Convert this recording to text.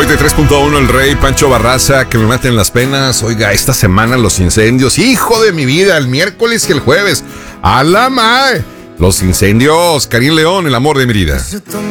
93.1 el Rey Pancho Barraza, que me maten las penas. Oiga, esta semana los incendios, hijo de mi vida, el miércoles y el jueves. ¡A la mae! Los incendios, Karim León, el amor de mi vida.